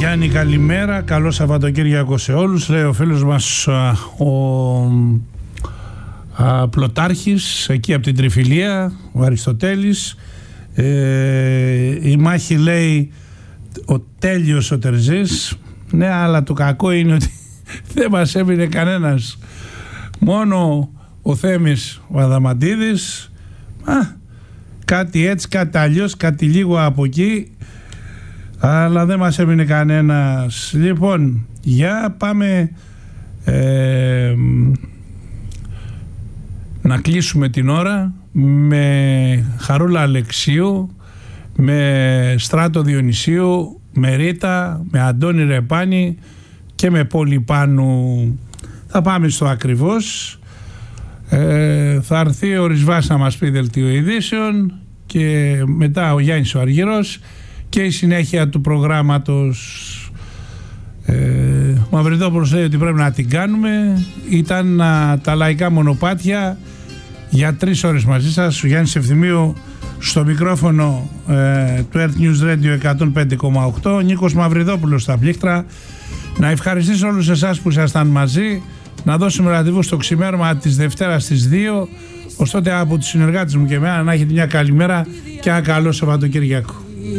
Γιάννη, καλημέρα, καλό Σαββατοκύριακο σε όλους. Λέει ο φίλος μας ο Πλωτάρχης, εκεί από την Τριφυλία, ο Αριστοτέλης. Η μάχη, λέει, ο Τέλειος ο Τερζής. Ναι, αλλά το κακό είναι ότι δεν μας έμεινε κανένας. Μόνο ο Θέμης ο Αδαμαντίδης. Κάτι έτσι, κάτι αλλιώς, κάτι λίγο από εκεί, αλλά δεν μας έμεινε κανένας. Λοιπόν, για πάμε να κλείσουμε την ώρα με Χαρούλα Αλεξίου, με Στράτο Διονυσίου, με Ρίτα, με Αντώνη Ρεπάνη και με Πολυπάνου. Θα πάμε στο ακριβώς. Θα έρθει ο Ρισβάς να μας πει δελτίο ειδήσεων και μετά ο Γιάννης ο Αργυρός και η συνέχεια του προγράμματος. Ο Μαυριδόπουλος λέει ότι πρέπει να την κάνουμε. Ήταν τα λαϊκά μονοπάτια για 3 ώρες μαζί σας. Ο Γιάννης Ευθυμίου στο μικρόφωνο του Earth News Radio 105,8. Ο Νίκος Μαυριδόπουλος στα πλήκτρα. Να ευχαριστήσω όλους εσάς που ήσασταν μαζί. Να δώσουμε ραντεβού στο ξημέρωμα της Δευτέρας στις 2. Ωστότε από τους συνεργάτες μου και εμένα να έχετε μια καλημέρα και ένα καλό Σαββατοκύριακο.